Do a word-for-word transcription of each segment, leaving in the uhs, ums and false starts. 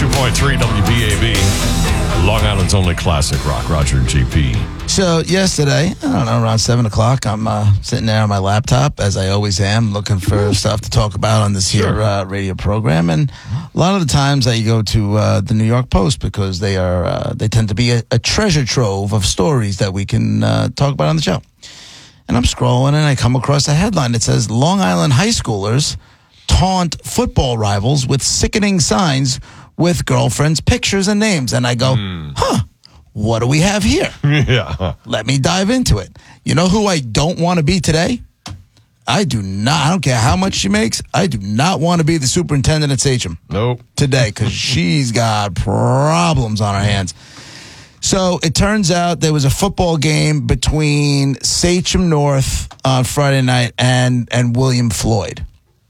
two point three W B A B, Long Island's only classic rock. Roger and G P. So yesterday, I don't know, around seven o'clock, I'm uh, sitting there on my laptop, as I always am, looking for stuff to talk about on this here Sure. uh, radio program. And a lot of the times I go to uh, the New York Post because they are uh, they tend to be a, a treasure trove of stories that we can uh, talk about on the show. And I'm scrolling and I come across a headline that says Long Island high schoolers taunt football rivals with sickening signs with girlfriends' pictures and names. And I go, mm. huh, what do we have here? Yeah. Let me dive into it. You know who I don't want to be today? I do not. I don't care how much she makes. I do not want to be the superintendent at Sachem. Nope. Today, because she's got problems on her hands. So it turns out there was a football game between Sachem North on Friday night and, and William Floyd.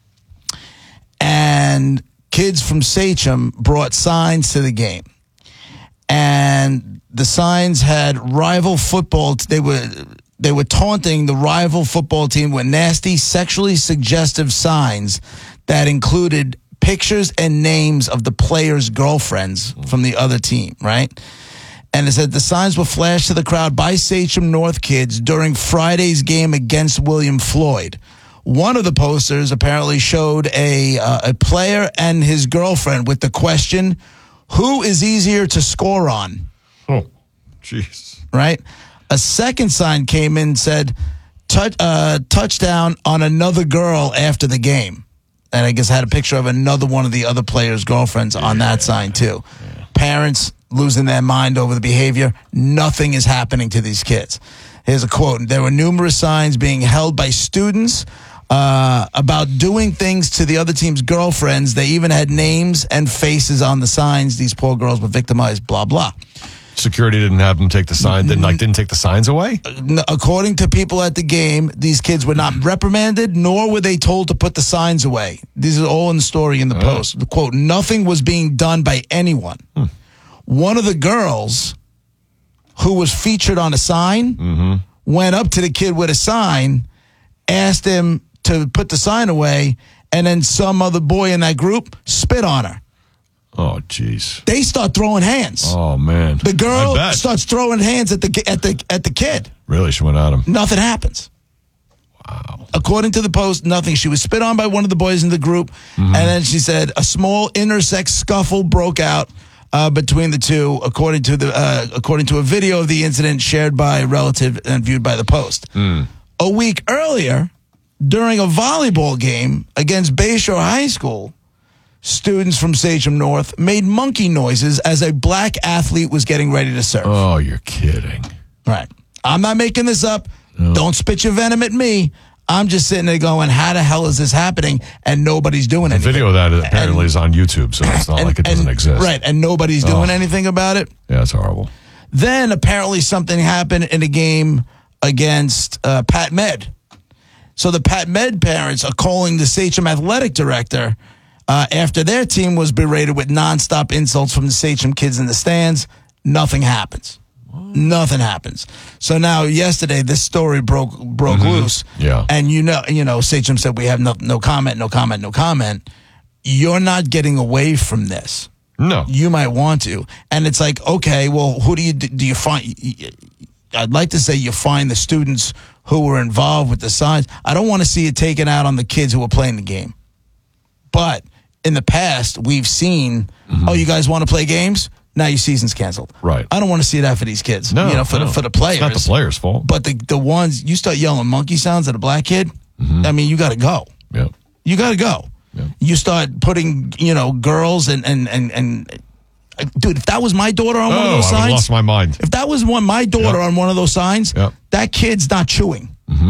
And kids from Sachem brought signs to the game. And the signs had rival football. They were they were taunting the rival football team with nasty, sexually suggestive signs that included pictures and names of the players' girlfriends from the other team, right? And it said the signs were flashed to the crowd by Sachem North kids during Friday's game against William Floyd. One of the posters apparently showed a uh, a player and his girlfriend with the question, who is easier to score on? Oh, jeez. Right? A second sign came in and said, Touch, uh, touchdown on another girl after the game. And I guess had a picture of another one of the other players' girlfriends on yeah. that sign too. Yeah. Parents losing their mind over the behavior. Nothing is happening to these kids. Here's a quote. There were numerous signs being held by students uh, about doing things to the other team's girlfriends. They even had names and faces on the signs. These poor girls were victimized, blah, blah. Security didn't have them take the sign, didn't, like, didn't take the signs away? According to people at the game, these kids were not reprimanded, nor were they told to put the signs away. These are all in the story in the oh. Post. The quote, nothing was being done by anyone. Hmm. One of the girls who was featured on a sign mm-hmm. went up to the kid with a sign, asked him to put the sign away, and then some other boy in that group spit on her. Oh, jeez. They start throwing hands. Oh, man. The girl starts throwing hands at the at the at the kid. Really, she went at him. Nothing happens. Wow. According to the Post, nothing. She was spit on by one of the boys in the group, mm-hmm. and then she said a small intersex scuffle broke out uh, between the two. According to the uh, according to a video of the incident shared by a relative and viewed by the Post. Mm. A week earlier, during a volleyball game against Bayshore High School, students from Sachem North made monkey noises as a black athlete was getting ready to serve. Oh, you're kidding. Right. I'm not making this up. No. Don't spit your venom at me. I'm just sitting there going, how the hell is this happening? And nobody's doing the anything. The video of that apparently and, is on YouTube, so it's not and, like it doesn't and, exist. Right, and nobody's doing oh. anything about it. Yeah, it's horrible. Then apparently something happened in a game against uh, Pat Med. So the Pat Med parents are calling the Sachem athletic director Uh, after their team was berated with nonstop insults from the Sachem kids in the stands. Nothing happens. What? Nothing happens. So now, yesterday, this story broke broke mm-hmm. loose. Yeah. And you know, you know, Sachem said we have no, no comment, no comment, no comment. You're not getting away from this. No. You might want to. And it's like, okay, well, who do you do you find? I'd like to say you find the students who were involved with the signs. I don't want to see it taken out on the kids who were playing the game. But in the past, we've seen, mm-hmm. oh, you guys want to play games? Now your season's canceled. Right. I don't want to see that for these kids. No, you know, for no. the for the players. It's not the players' fault. But the the ones you start yelling monkey sounds at a black kid. Mm-hmm. I mean, you got to go. Yeah. You got to go. Yeah. You start putting, you know, girls and and and and. Dude, if that was my daughter on oh, one of those I signs, lost my mind. If that was one my daughter yep. on one of those signs, yep. that kid's not chewing.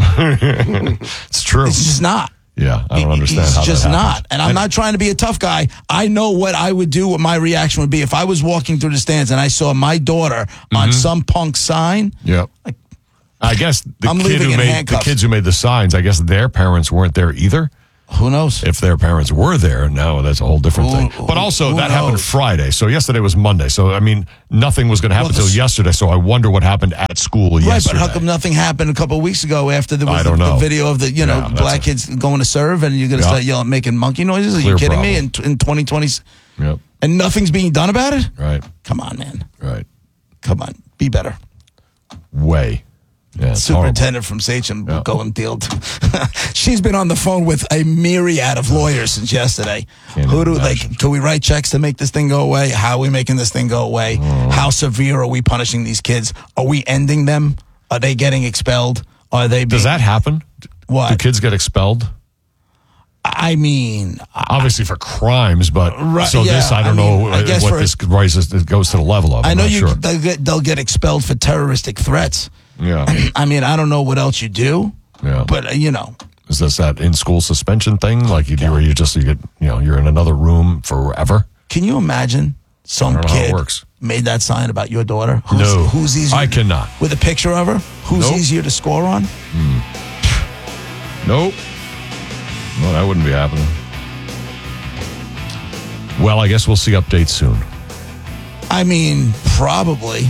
It's true. It's just not. Yeah, I don't understand He's how just that not. And I'm and, not trying to be a tough guy. I know what I would do, what my reaction would be if I was walking through the stands and I saw my daughter mm-hmm. on some punk sign. Yep. Like, I guess the, I'm kid who made, the kids who made the signs, I guess their parents weren't there either. Who knows? If their parents were there, now that's a whole different who, thing. But also, who that knows? happened Friday. So yesterday was Monday. So, I mean, nothing was going to happen until well, yesterday. So I wonder what happened at school right, yesterday. But how come nothing happened a couple of weeks ago after there was I the, don't know. the video of the, you know, yeah, black a, kids going to serve and you're going to yeah. start yelling, making monkey noises? Are Clear you kidding problem. me? In, in twenty twenty? Yep. And nothing's being done about it? Right. Come on, man. Right. Come on. Be better. Way. Yeah, Superintendent from Sachem will yeah. go and deal. To She's been on the phone with a myriad of lawyers since yesterday. Can't Who do imagine. like? Can we write checks to make this thing go away? How are we making this thing go away? Oh. How severe are we punishing these kids? Are we ending them? Are they getting expelled? Are they? Being, Does that happen? What? Do kids get expelled? I mean, Obviously for crimes, but Right, so yeah, this I don't I mean, know I guess what for- this rises it goes to the level of. I'm I know not you. Sure. They'll, get, they'll get expelled for terroristic threats. Yeah. I mean, I don't know what else you do. Yeah. But uh, you know, Is this that in school suspension thing? Like you do, where you just you get you know you're in another room forever? can you imagine some I don't know how it kid works. made that sign about your daughter? Who's, No. who's easier? I cannot. With a picture of her, who's Nope. easier to score on? Nope. No, that wouldn't be happening. Well, I guess we'll see updates soon. I mean, probably.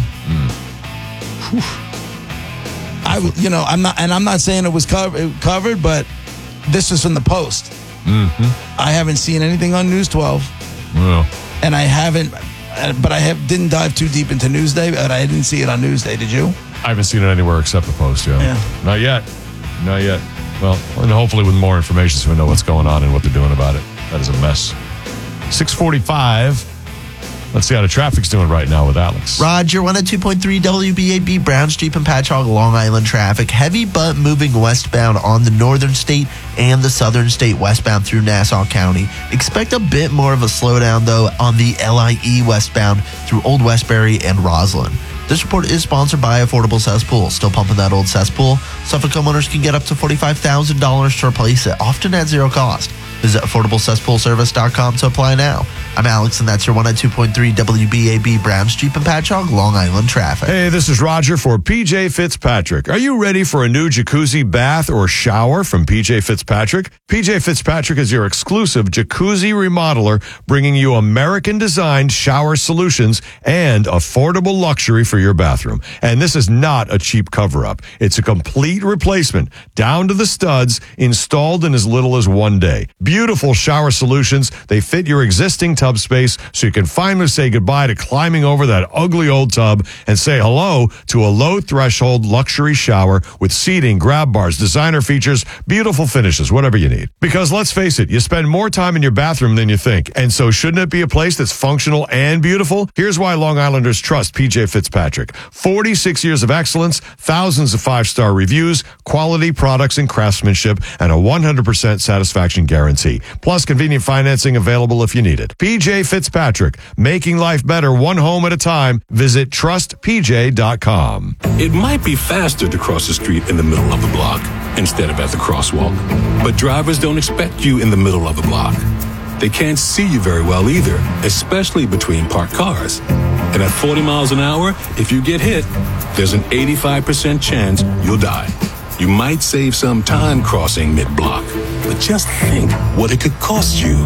I, w- you know, I'm not, and I'm not saying it was covered, covered, but this is from the Post. Mm-hmm. I haven't seen anything on News twelve, Well, and I haven't, uh, but I have didn't dive too deep into Newsday, but I didn't see it on Newsday. Did you? I haven't seen it anywhere except the Post. Yeah. Yeah. Not yet. Not yet. Well, and hopefully with more information, so we know what's going on and what they're doing about it. That is a mess. six forty-five. Let's see how the traffic's doing right now with Alex. Roger, one oh two point three W B A B, Brown Street and Patchogue, Long Island traffic. Heavy but moving westbound on the northern state and the southern state westbound through Nassau County. Expect a bit more of a slowdown, though, on the L I E westbound through Old Westbury and Roslyn. This report is sponsored by Affordable Cesspool. Still pumping that old cesspool? Suffolk homeowners can get up to forty-five thousand dollars to replace it, often at zero cost. Visit affordable cesspool service dot com to apply now. I'm Alex, and that's your one oh two point three W B A B Brown Street and Patchogue, Long Island traffic. Hey, this is Roger for P J Fitzpatrick. Are you ready for a new jacuzzi, bath, or shower from P J Fitzpatrick? P J Fitzpatrick is your exclusive jacuzzi remodeler, bringing you American-designed shower solutions and affordable luxury for your bathroom. And this is not a cheap cover-up. It's a complete replacement, down to the studs, installed in as little as one day. Beautiful shower solutions. They fit your existing tub space, so you can finally say goodbye to climbing over that ugly old tub and say hello to a low-threshold luxury shower with seating, grab bars, designer features, beautiful finishes, whatever you need. Because let's face it, you spend more time in your bathroom than you think. And so shouldn't it be a place that's functional and beautiful? Here's why Long Islanders trust P J Fitzpatrick. forty-six years of excellence, thousands of five-star reviews, quality products and craftsmanship, and a one hundred percent satisfaction guarantee. Plus, convenient financing available if you need it. P J Fitzpatrick, making life better one home at a time. Visit trust p j dot com. It might be faster to cross the street in the middle of the block instead of at the crosswalk. But drivers don't expect you in the middle of the block. They can't see you very well either, especially between parked cars. And at forty miles an hour, if you get hit, there's an eighty-five percent chance you'll die. You might save some time crossing mid-block, but just think what it could cost you.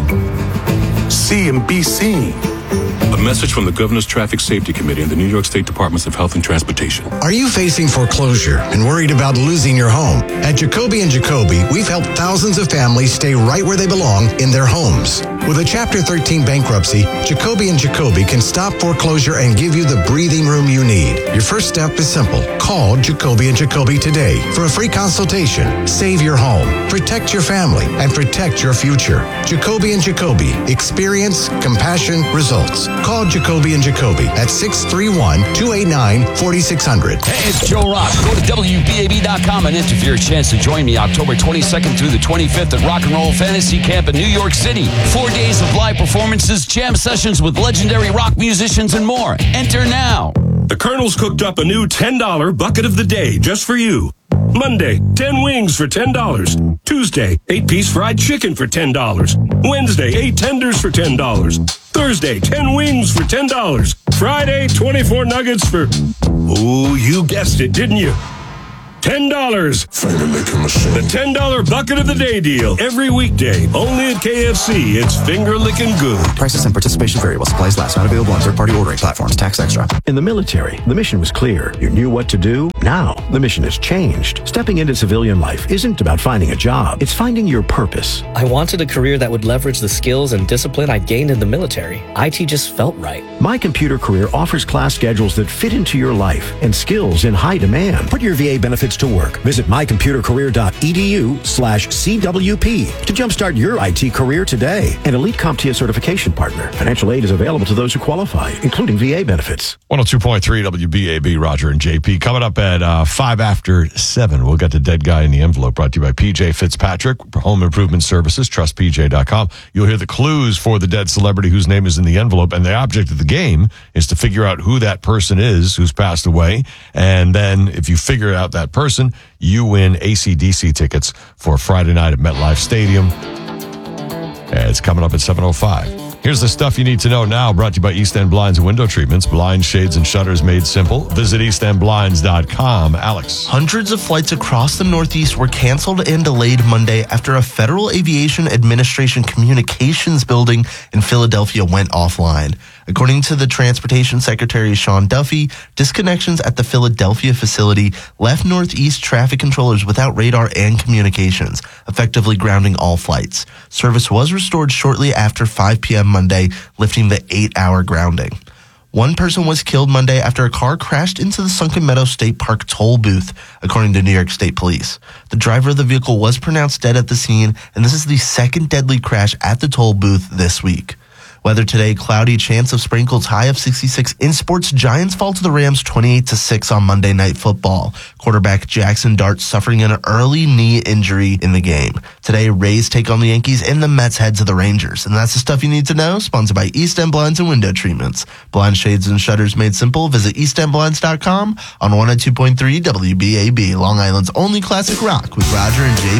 See and be seen. A message from the Governor's Traffic Safety Committee and the New York State Departments of Health and Transportation. Are you facing foreclosure and worried about losing your home? At Jacoby and Jacoby, we've helped thousands of families stay right where they belong in their homes. With a Chapter thirteen bankruptcy, Jacoby and Jacoby can stop foreclosure and give you the breathing room you need. Your first step is simple. Call Jacoby and Jacoby today for a free consultation. Save your home, protect your family, and protect your future. Jacoby and Jacoby. Experience, compassion, results. Call Jacoby and Jacoby at six three one, two eight nine, four six zero zero. Hey, it's Joe Rock. Go to W B A B dot com and enter for your chance to join me October twenty-second through the twenty-fifth at Rock and Roll Fantasy Camp in New York City. Four days of live performances, jam sessions with legendary rock musicians, and more. Enter now. The Colonel's cooked up a new ten dollar bucket of the day just for you. Monday, ten wings for ten dollars. Tuesday, eight piece fried chicken for ten dollars. Wednesday, eight tenders for ten dollars. Thursday, ten wings for ten dollars. Friday, twenty-four nuggets for... Ooh, you guessed it, didn't you? ten dollars. The ten dollar bucket of the day deal. Every weekday. Only at K F C. It's finger-licking good. Prices and participation vary while supplies last. Not available on third-party ordering platforms. Tax extra. In the military, the mission was clear. You knew what to do. Now Now, the mission has changed. Stepping into civilian life isn't about finding a job. It's finding your purpose. I wanted a career that would leverage the skills and discipline I gained in the military. I T just felt right. My Computer Career offers class schedules that fit into your life and skills in high demand. Put your V A benefits to work. Visit mycomputercareer.edu slash CWP to jumpstart your I T career today. An Elite CompTIA certification partner. Financial aid is available to those who qualify, including V A benefits. one oh two point three W B A B, Roger and J P. Coming up at uh, five after seven, we'll get the Dead Guy in the Envelope, brought to you by P J Fitzpatrick, Home Improvement Services, trust P J dot com. You'll hear the clues for the dead celebrity whose name is in the envelope, and the object of the game is to figure out who that person is who's passed away. And then if you figure out that person, you win A C D C tickets for Friday night at MetLife Stadium. And it's coming up at seven oh five. Here's the stuff you need to know now, brought to you by East End Blinds and Window Treatments. Blinds, shades, and shutters made simple. Visit east end blinds dot com. Alex. Hundreds of flights across the Northeast were canceled and delayed Monday after a Federal Aviation Administration communications building in Philadelphia went offline. According to the Transportation Secretary Sean Duffy, disconnections at the Philadelphia facility left Northeast traffic controllers without radar and communications, effectively grounding all flights. Service was restored shortly after five p.m. Monday, lifting the eight-hour grounding. One person was killed Monday after a car crashed into the Sunken Meadow State Park toll booth, according to New York State Police. The driver of the vehicle was pronounced dead at the scene, and this is the second deadly crash at the toll booth this week. Weather today, cloudy, chance of sprinkles, high of sixty-six. In sports, Giants fall to the Rams twenty-eight to six on Monday Night Football. Quarterback Jackson Dart suffering an early knee injury in the game. Today, Rays take on the Yankees and the Mets head to the Rangers. And that's the stuff you need to know. Sponsored by East End Blinds and Window Treatments. Blind shades and shutters made simple. Visit east end blinds dot com on one oh two point three W B A B, Long Island's only classic rock with Roger and J